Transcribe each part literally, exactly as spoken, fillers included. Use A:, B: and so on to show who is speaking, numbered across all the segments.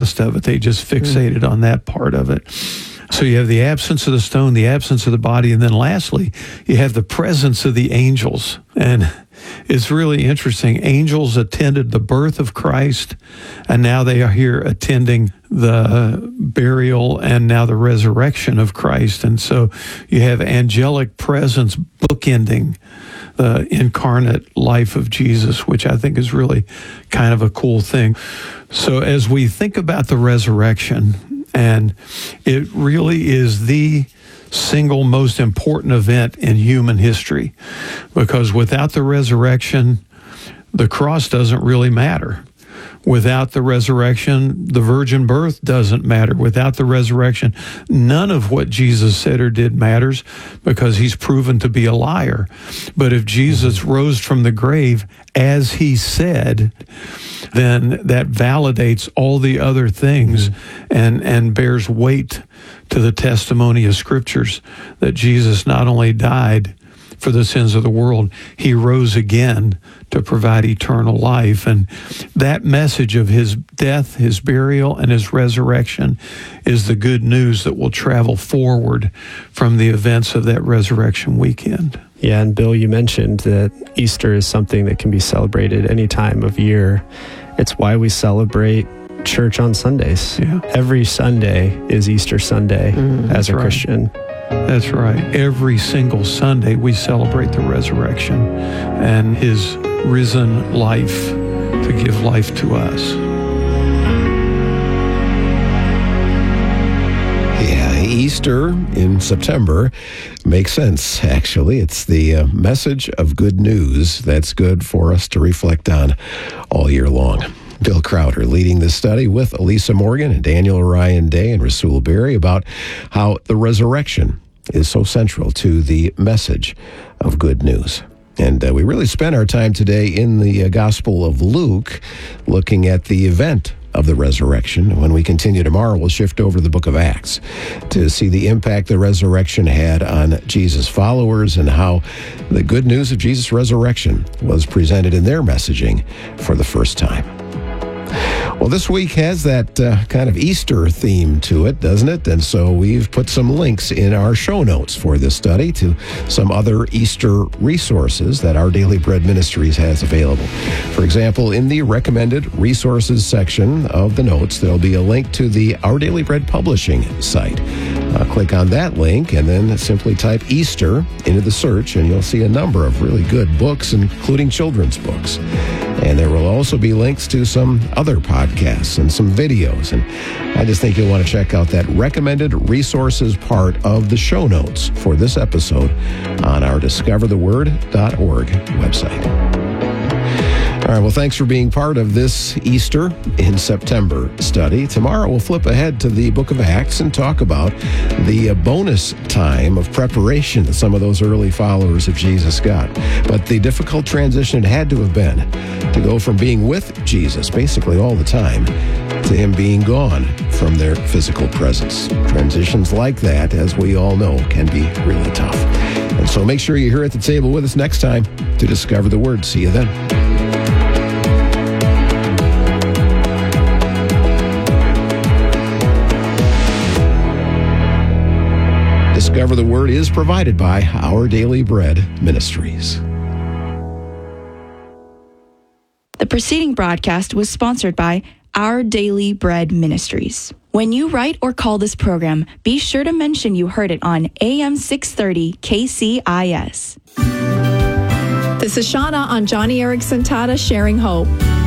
A: rest of it. They just fixated mm. on that part of it. So you have the absence of the stone, the absence of the body, and then lastly, you have the presence of the angels. And it's really interesting. Angels attended the birth of Christ, and now they are here attending the burial and now the resurrection of Christ. And so you have angelic presence bookending the incarnate life of Jesus, which I think is really kind of a cool thing. So as we think about the resurrection, and it really is the single most important event in human history, because without the resurrection, the cross doesn't really matter. Without the resurrection, the virgin birth doesn't matter. Without the resurrection, none of what Jesus said or did matters, because he's proven to be a liar. But if Jesus rose from the grave as he said, then that validates all the other things mm-hmm. and, and bears weight to the testimony of Scriptures that Jesus not only died for the sins of the world, he rose again to provide eternal life. And that message of his death, his burial, and his resurrection is the good news that will travel forward from the events of that resurrection weekend.
B: Yeah, and Bill, you mentioned that Easter is something that can be celebrated any time of year. It's why we celebrate church on Sundays. Yeah. Every Sunday is Easter Sunday mm, as a right. Christian.
A: That's right. Every single Sunday we celebrate the resurrection and his risen life to give life to us.
C: Yeah, Easter in September makes sense, actually. It's the uh, message of good news that's good for us to reflect on all year long. Bill Crowder leading this study with Elisa Morgan and Daniel Ryan Day and Rasul Berry about how the resurrection is so central to the message of good news. And uh, we really spent our time today in the uh, Gospel of Luke looking at the event of the resurrection. When we continue tomorrow, we'll shift over to the book of Acts to see the impact the resurrection had on Jesus' followers and how the good news of Jesus' resurrection was presented in their messaging for the first time. Well, this week has that uh, kind of Easter theme to it, doesn't it? And so we've put some links in our show notes for this study to some other Easter resources that Our Daily Bread Ministries has available. For example, in the recommended resources section of the notes, there'll be a link to the Our Daily Bread publishing site. Uh, click on that link and then simply type Easter into the search, and you'll see a number of really good books, including children's books. And there will also be links to some other podcasts and some videos. And I just think you'll want to check out that recommended resources part of the show notes for this episode on our discover the word dot org website. All right, well, thanks for being part of this Easter in September study. Tomorrow we'll flip ahead to the book of Acts and talk about the bonus time of preparation that some of those early followers of Jesus got. But the difficult transition it had to have been to go from being with Jesus basically all the time to him being gone from their physical presence. Transitions like that, as we all know, can be really tough. And so make sure you're here at the table with us next time to discover the word. See you then. Discover the Word is provided by Our Daily Bread Ministries.
D: The preceding broadcast was sponsored by Our Daily Bread Ministries. When you write or call this program, be sure to mention you heard it on A M six thirty K C I S.
E: This is Shauna on Johnny Erickson Tata Sharing Hope.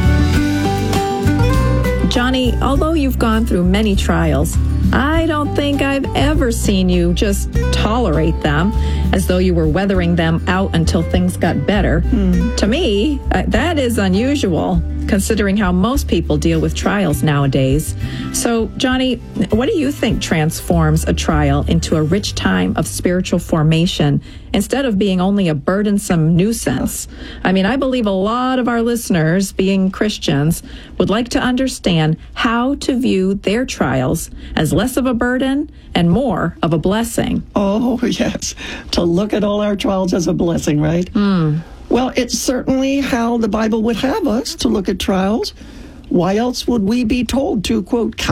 E: Johnny, although you've gone through many trials, I don't think I've ever seen you just tolerate them as though you were weathering them out until things got better. Mm. To me, uh, that is unusual, considering how most people deal with trials nowadays. So, Johnny, what do you think transforms a trial into a rich time of spiritual formation instead of being only a burdensome nuisance? I mean, I believe a lot of our listeners, being Christians, would like to understand how to view their trials as less of a burden and more of a blessing.
F: Oh, yes. To look at all our trials as a blessing, right?
E: Mm.
F: Well, it's certainly how the Bible would have us to look at trials. Why else would we be told to, quote,